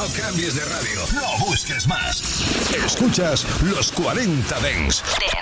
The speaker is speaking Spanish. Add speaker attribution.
Speaker 1: cambies de radio. No busques más. Escuchas los 40 Dents.